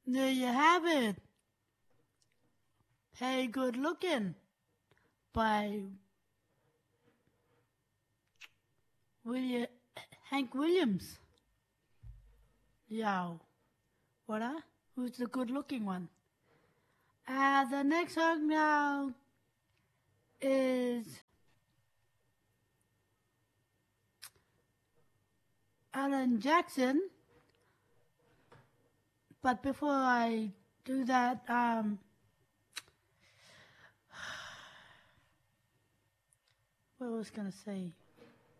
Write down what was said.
There you have it. Hey, Good Looking by William Hank Williams. Yo, what? Who's the good-looking one? The next song now is Alan Jackson. But before I do that, what was I gonna say?